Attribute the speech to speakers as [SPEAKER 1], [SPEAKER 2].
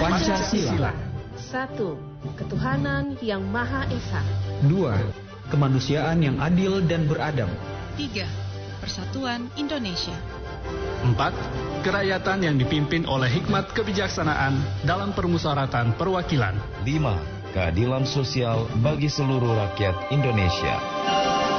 [SPEAKER 1] Pancasila.
[SPEAKER 2] 1. Ketuhanan yang Maha Esa.
[SPEAKER 1] 2. Kemanusiaan yang adil dan beradab.
[SPEAKER 3] 3. Persatuan Indonesia.
[SPEAKER 4] 4. Kerakyatan yang dipimpin oleh hikmat kebijaksanaan dalam permusyawaratan perwakilan.
[SPEAKER 5] 5. Keadilan sosial bagi seluruh rakyat Indonesia.